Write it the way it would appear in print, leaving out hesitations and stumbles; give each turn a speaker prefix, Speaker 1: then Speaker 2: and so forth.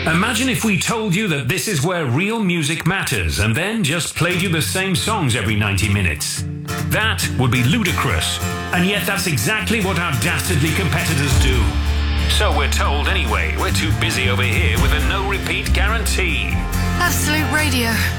Speaker 1: Imagine if we told you that this is where real music matters and then just played you the same songs every 90 minutes. That would be ludicrous. And yet that's exactly what our dastardly competitors do. So we're told anyway. We're too busy over here with a no-repeat guarantee.
Speaker 2: Absolute Radio.